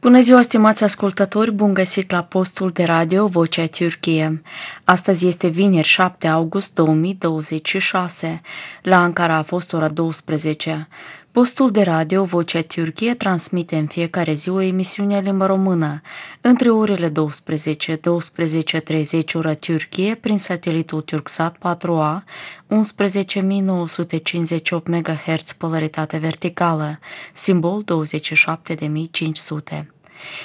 Bună ziua, stimați ascultători, bun găsit la postul de radio Vocea Türkiye. Astăzi este vineri 7 august 2026. La Ankara a fost ora 12. Postul de radio Vocea Türkiye transmite în fiecare zi o emisiune în limba română, între orele 12-12:30 ora Türkiye, prin satelitul Turksat 4A, 11.958 MHz polaritate verticală, simbol 27.500.